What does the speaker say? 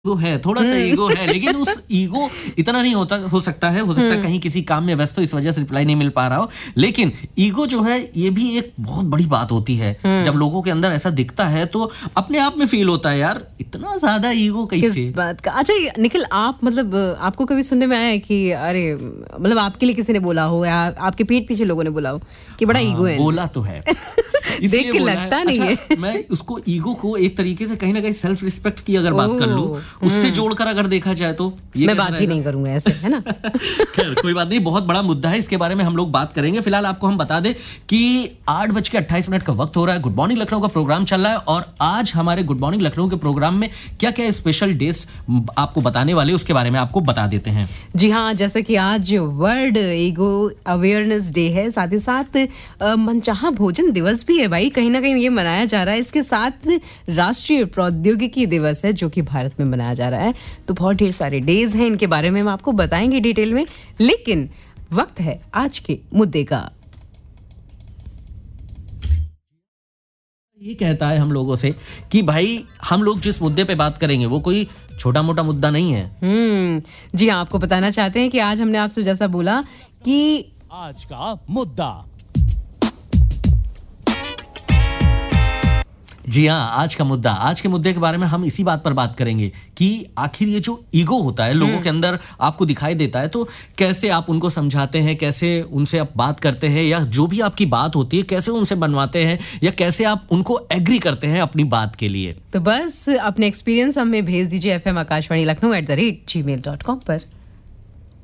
Ego है, थोड़ा सा ईगो है, लेकिन उस ईगो इतना नहीं हो सकता है कहीं किसी काम में व्यस्त हो, इस वजह से रिप्लाई नहीं मिल पा रहा हो। लेकिन ईगो जो है ये भी एक बहुत बड़ी बात होती है। जब लोगों के अंदर ऐसा दिखता है तो अपने आप में फील होता है, यार इतना ज्यादा ईगो कैसे, किस बात का। अच्छा निखिल, आप मतलब आपको कभी सुनने में आया है कि अरे मतलब आपके लिए किसी ने बोला हो या आपके पीठ पीछे लोगों ने बोला हो कि बड़ा ईगो है? बोला तो है देख के लगता नहीं है। मैं उसको ईगो को एक तरीके से कहीं ना कहीं सेल्फ रिस्पेक्ट की अगर बात कर लूं, उससे जोड़कर अगर देखा जाए तो ये मैं बात ही नहीं करूंगा ऐसे, है ना। खैर कोई बात नहीं, बहुत बड़ा मुद्दा है, इसके बारे में हम लोग बात करेंगे। फिलहाल आपको हम बता दें कि 8:28 का वक्त हो रहा है, गुड मॉर्निंग लखनऊ का प्रोग्राम चल रहा है और आज हमारे गुड मॉर्निंग लखनऊ के प्रोग्राम में क्या क्या स्पेशल डेज आपको बताने वाले उसके बारे में आपको बता देते हैं। जी हाँ, जैसे कि आज वर्ल्ड ईगो अवेयरनेस डे है, साथ ही साथ मनचाहा भोजन दिवस भी है भाई, कहीं ना कहीं ये मनाया जा रहा है। इसके साथ राष्ट्रीय प्रौद्योगिकी दिवस है जो कि भारत में मनाया जा रहा है। तो बहुत ढेर सारे डेज हैं, इनके बारे में हम आपको बताएंगे डिटेल में, लेकिन वक्त है आज के मुद्दे का। ये कहता है हम लोगों से कि भाई हम लोग जिस मुद्दे पे बात करेंगे वो कोई छोटा मोटा मुद्दा नहीं है। जी हाँ, आपको बताना चाहते हैं कि आज हमने आपसे जैसा बोला कि आज का मुद्दा। जी हाँ, आज के मुद्दे के बारे में हम इसी बात पर बात करेंगे कि आखिर ये जो ईगो होता है लोगों के अंदर आपको दिखाई देता है, तो कैसे आप उनको समझाते हैं, कैसे उनसे आप बात करते हैं, या जो भी आपकी बात होती है कैसे उनसे बनवाते हैं, या कैसे आप उनको एग्री करते हैं अपनी बात के लिए। तो बस अपने एक्सपीरियंस हमें भेज दीजिए FM आकाशवाणी लखनऊ @gmail.com पर।